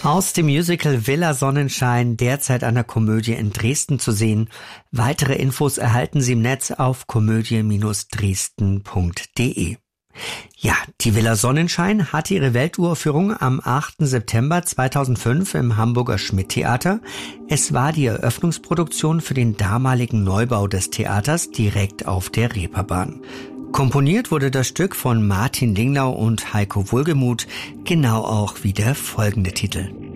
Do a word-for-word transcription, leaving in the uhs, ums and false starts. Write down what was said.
Aus dem Musical Villa Sonnenschein, derzeit an der Komödie in Dresden zu sehen. Weitere Infos erhalten Sie im Netz auf komödie Dresden punkt de. Ja, die Villa Sonnenschein hatte ihre Welturaufführung am achten September zweitausendfünf im Hamburger Schmidt-Theater. Es war die Eröffnungsproduktion für den damaligen Neubau des Theaters direkt auf der Reeperbahn. Komponiert wurde das Stück von Martin Lingnau und Heiko Wohlgemuth, genau auch wie der folgende Titel.